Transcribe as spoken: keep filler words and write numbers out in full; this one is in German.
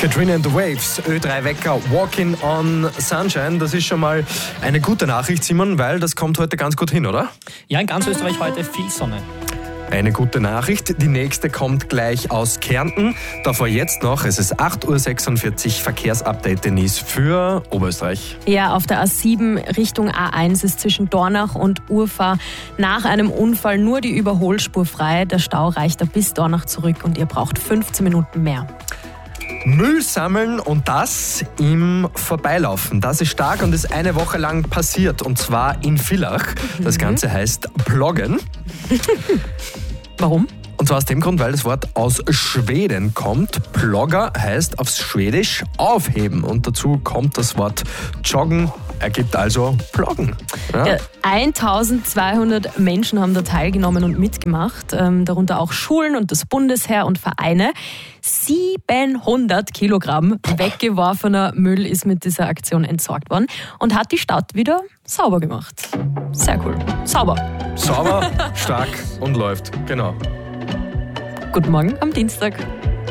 Katrina and the Waves, Ö drei Wecker, Walking on Sunshine. Das ist schon mal eine gute Nachricht, Simon, weil das kommt heute ganz gut hin, oder? Ja, in ganz Österreich heute viel Sonne. Eine gute Nachricht. Die nächste kommt gleich aus Kärnten. Davor jetzt noch, es ist acht Uhr sechsundvierzig, Verkehrsupdate, Denise, für Oberösterreich. Ja, auf der A sieben Richtung A eins ist zwischen Dornach und Urfahr nach einem Unfall nur die Überholspur frei. Der Stau reicht da bis Dornach zurück und ihr braucht fünfzehn Minuten mehr. Müll sammeln und das im Vorbeilaufen. Das ist stark und ist eine Woche lang passiert, und zwar in Villach. Das Ganze heißt Ploggen. Warum? Und zwar aus dem Grund, weil das Wort aus Schweden kommt. Plogger heißt aufs Schwedisch aufheben und dazu kommt das Wort joggen, ergibt also Ploggen. Ja? Ja, eintausendzweihundert Menschen haben da teilgenommen und mitgemacht, ähm, darunter auch Schulen und das Bundesheer und Vereine. siebenhundert Kilogramm weggeworfener Müll ist mit dieser Aktion entsorgt worden und hat die Stadt wieder sauber gemacht. Sehr cool. Sauber. Sauber, stark und läuft. Genau. Guten Morgen am Dienstag.